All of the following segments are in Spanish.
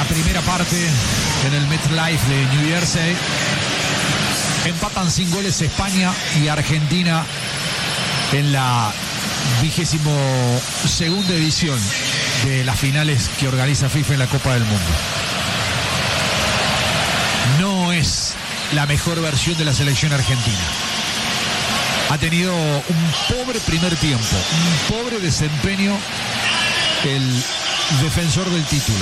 primera parte en el MetLife de New Jersey. Empatan sin goles España y Argentina en la 22ª edición de las finales que organiza FIFA en la Copa del Mundo. No es la mejor versión de la selección argentina. Ha tenido un pobre primer tiempo, un pobre desempeño el defensor del título.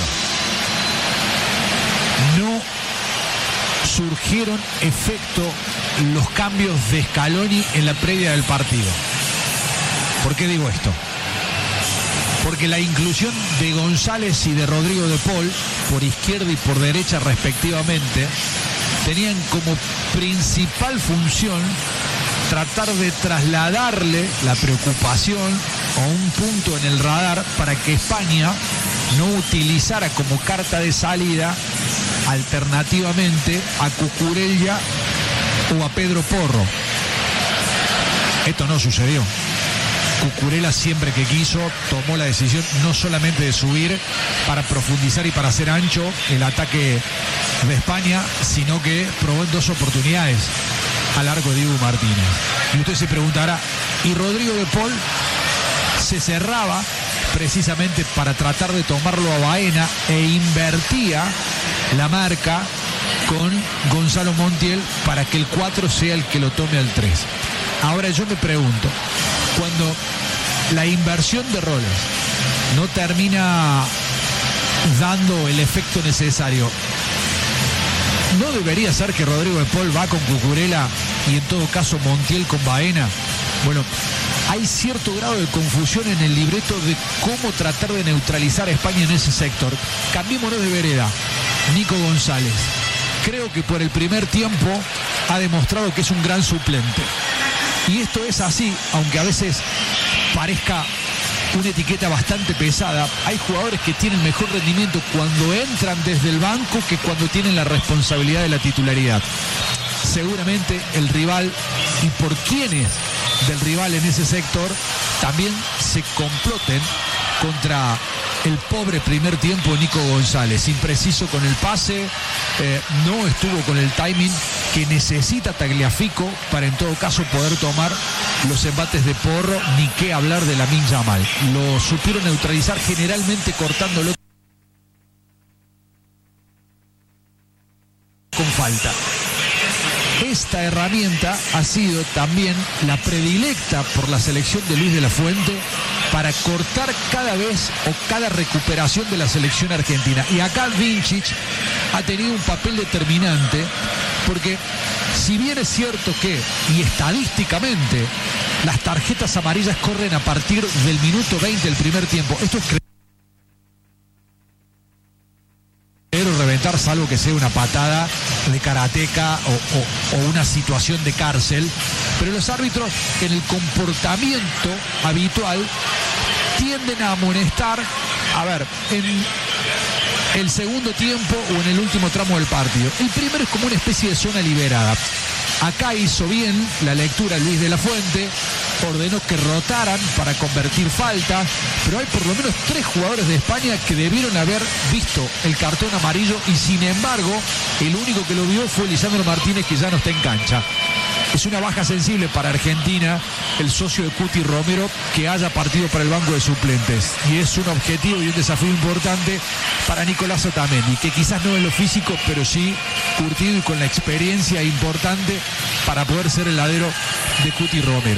No surgieron efecto los cambios de Scaloni en la previa del partido. ¿Por qué digo esto? Porque la inclusión de González y de Rodrigo de Paul, por izquierda y por derecha respectivamente, tenían como principal función tratar de trasladarle la preocupación a un punto en el radar para que España no utilizara como carta de salida alternativamente a Cucurella o a Pedro Porro. Esto no sucedió. Cucurella, siempre que quiso, tomó la decisión no solamente de subir para profundizar y para hacer ancho el ataque de España, sino que probó en 2 oportunidades al arco de Dibu Martínez. Y usted se preguntará, ¿y Rodrigo de Paul se cerraba precisamente para tratar de tomarlo a Baena e invertía la marca con Gonzalo Montiel para que el 4 sea el que lo tome al 3? Ahora yo me pregunto, cuando la inversión de roles no termina dando el efecto necesario, ¿no debería ser que Rodrigo de Paul va con Cucurella y en todo caso Montiel con Baena? Bueno, hay cierto grado de confusión en el libreto de cómo tratar de neutralizar a España en ese sector. Cambiémonos de vereda. Nico González, creo que por el primer tiempo ha demostrado que es un gran suplente. Y esto es así, aunque a veces parezca una etiqueta bastante pesada. Hay jugadores que tienen mejor rendimiento cuando entran desde el banco que cuando tienen la responsabilidad de la titularidad. Seguramente el rival y por quienes del rival en ese sector también se comploten contra el pobre primer tiempo de Nico González, impreciso con el pase, no estuvo con el timing que necesita Tagliafico para en todo caso poder tomar los embates de Porro, ni qué hablar de Lamine Yamal. Lo supieron neutralizar generalmente cortándolo con falta. Esta herramienta ha sido también la predilecta por la selección de Luis de la Fuente para cortar cada vez o cada recuperación de la selección argentina. Y acá Vincic ha tenido un papel determinante, porque si bien es cierto que, y estadísticamente, las tarjetas amarillas corren a partir del minuto 20 del primer tiempo, esto es reventar, salvo que sea una patada de karateca o una situación de cárcel, pero los árbitros en el comportamiento habitual tienden a amonestar, en el segundo tiempo o en el último tramo del partido. El primero es como una especie de zona liberada. Acá hizo bien la lectura Luis de la Fuente, ordenó que rotaran para convertir falta, pero hay por lo menos 3 jugadores de España que debieron haber visto el cartón amarillo y sin embargo el único que lo vio fue Lisandro Martínez, que ya no está en cancha. Es una baja sensible para Argentina el socio de Cuti Romero que haya partido para el banco de suplentes, y es un objetivo y un desafío importante para Nicolás Otamendi, que quizás no en lo físico, pero sí curtido y con la experiencia importante para poder ser el heladero de Cuti Romero.